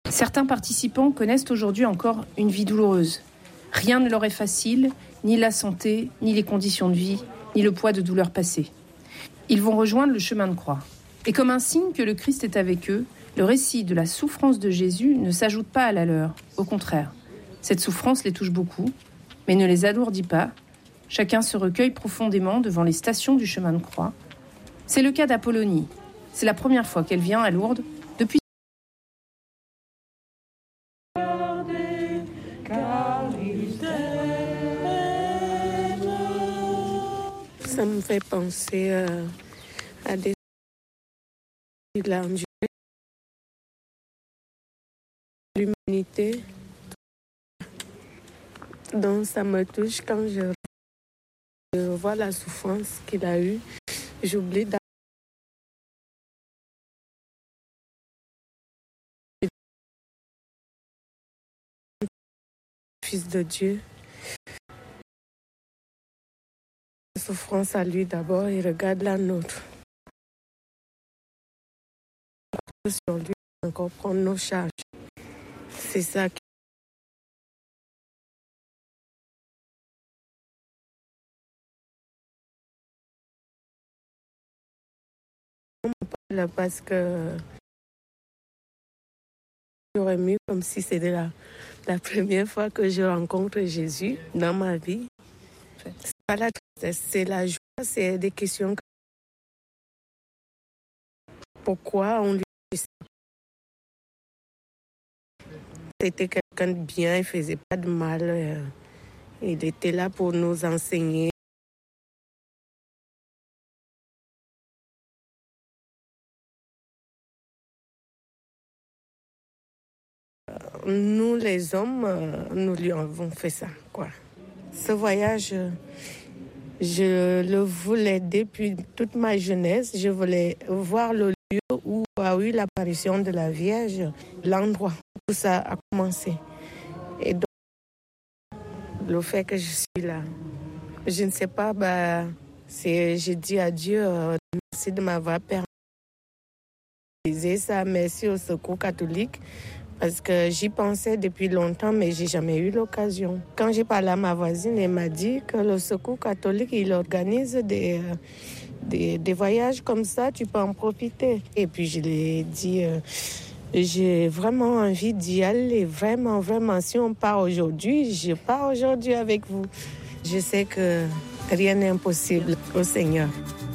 Certains participants connaissent aujourd'hui encore une vie douloureuse. Rien ne leur est facile, ni la santé, ni les conditions de vie, ni le poids de douleurs passées. Ils vont rejoindre le chemin de croix. Et comme un signe que le Christ est avec eux, le récit de la souffrance de Jésus ne s'ajoute pas à la leur. Au contraire, cette souffrance les touche beaucoup, mais ne les alourdit pas. Chacun se recueille profondément devant les stations du chemin de croix. C'est le cas d'Apollonie. C'est la première fois qu'elle vient à Lourdes depuis. Ça me fait penser à des qu'il a enduré, l'humanité. Donc ça me touche quand je vois la souffrance qu'il a eue. J'oublie le Fils de Dieu. La souffrance à lui d'abord, il regarde la nôtre. Sur lui, encore prendre nos charges. C'est ça qui parle parce que j'aurais mieux comme si c'était la première fois que je rencontre Jésus dans ma vie. C'est pas la tristesse, c'est la joie, c'est des questions. Pourquoi on lui dit ça? C'était quelqu'un de bien, il faisait pas de mal. Il était là pour nous enseigner. Nous, les hommes, nous lui avons fait ça, quoi. Ce voyage, je le voulais depuis toute ma jeunesse. Je voulais voir le lieu où a eu l'apparition de la Vierge, l'endroit où ça a commencé. Et donc, le fait que je suis là, je ne sais pas, j'ai dit à Dieu, merci de m'avoir permis de réaliser ça, merci au Secours catholique. Parce que j'y pensais depuis longtemps, mais j'ai jamais eu l'occasion. Quand j'ai parlé à ma voisine, elle m'a dit que le Secours catholique, il organise des voyages comme ça, tu peux en profiter. Et puis je lui ai dit, j'ai vraiment envie d'y aller, vraiment, vraiment. Si on part aujourd'hui, je pars aujourd'hui avec vous. Je sais que rien n'est impossible au Seigneur.